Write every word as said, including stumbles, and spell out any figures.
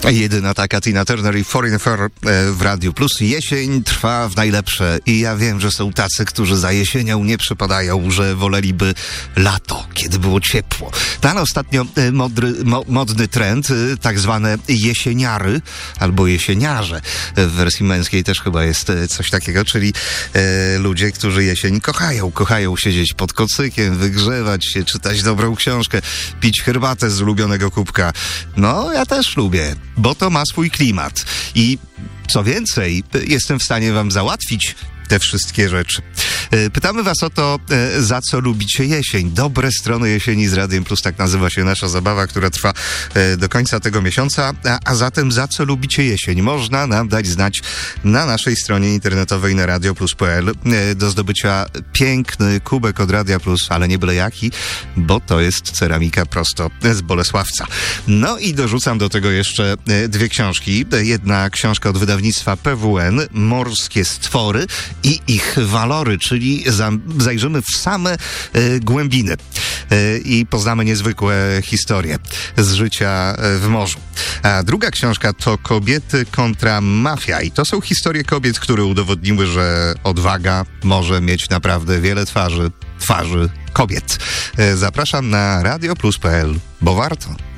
Jedyna taka Tina Turner i Foreign Affair w Radiu Plus. Jesień trwa w najlepsze i ja wiem, że są tacy, którzy za jesienią nie przypadają, że woleliby lato, kiedy było ciepło. Ten ostatnio modry, mo, modny trend, tak zwane jesieniary albo jesieniarze. W wersji męskiej też chyba jest coś takiego, czyli e, ludzie, którzy jesień kochają. Kochają siedzieć pod kocykiem, wygrzewać się, czytać dobrą książkę, pić herbatę z ulubionego kubka. No, ja też lubię, bo to ma swój klimat. I co więcej, jestem w stanie wam załatwić te wszystkie rzeczy. Pytamy was o to, za co lubicie jesień. Dobre strony jesieni z Radiem Plus, tak nazywa się nasza zabawa, która trwa do końca tego miesiąca. A, a zatem za co lubicie jesień? Można nam dać znać na naszej stronie internetowej na radioplus kropka p l. Do zdobycia piękny kubek od Radia Plus, ale nie byle jaki, bo to jest ceramika prosto z Bolesławca. No i dorzucam do tego jeszcze dwie książki. Jedna książka od wydawnictwa P W N, Morskie stwory i ich walory, czyli za, zajrzymy w same e, głębiny e, i poznamy niezwykłe historie z życia e, w morzu. A druga książka to Kobiety kontra mafia i to są historie kobiet, które udowodniły, że odwaga może mieć naprawdę wiele twarzy, twarzy kobiet. E, zapraszam na radioplus kropka p l, bo warto.